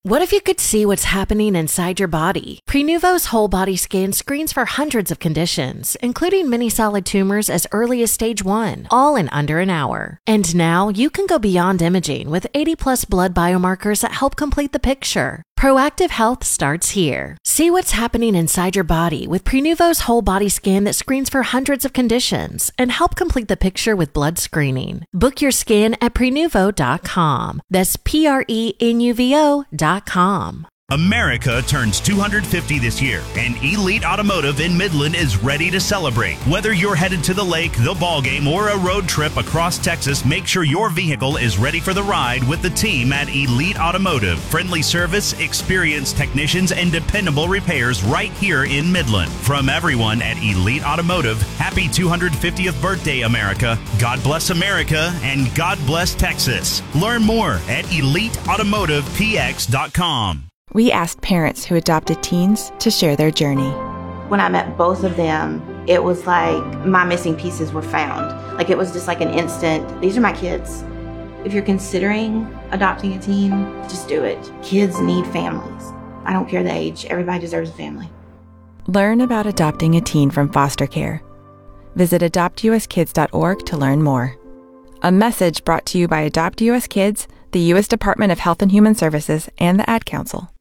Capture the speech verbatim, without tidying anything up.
What if you could see what's happening inside your body? Prenuvo's whole body scan screens for hundreds of conditions, including many solid tumors as early as stage one, all in under an hour. And now you can go beyond imaging with eighty plus blood biomarkers that help complete the picture. Proactive health starts here. See what's happening inside your body with Prenuvo's whole body scan that screens for hundreds of conditions and help complete the picture with blood screening. Book your scan at prenuvo dot com. That's P R E N U V O dot com. America turns two hundred fifty this year, and Elite Automotive in Midland is ready to celebrate. Whether you're headed to the lake, the ball game, or a road trip across Texas, make sure your vehicle is ready for the ride with the team at Elite Automotive. Friendly service, experienced technicians, and dependable repairs right here in Midland. From everyone at Elite Automotive, happy two hundred fiftieth birthday, America. God bless America, and God bless Texas. Learn more at elite automotive p x dot com. We asked parents who adopted teens to share their journey. When I met both of them, it was like my missing pieces were found. Like it was just like an instant, these are my kids. If you're considering adopting a teen, just do it. Kids need families. I don't care the age, everybody deserves a family. Learn about adopting a teen from foster care. Visit adopt u s kids dot org to learn more. A message brought to you by Adopt U S Kids, the U S Department of Health and Human Services, and the Ad Council.